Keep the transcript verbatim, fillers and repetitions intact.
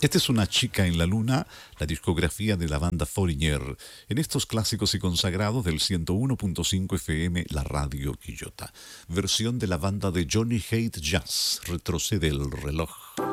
Esta es Una chica en la luna, la discografía de la banda Foreigner, en estos clásicos y consagrados del ciento uno punto cinco F M, la radio Quillota. Versión de la banda de Johnny Hate Jazz, Retrocede el reloj.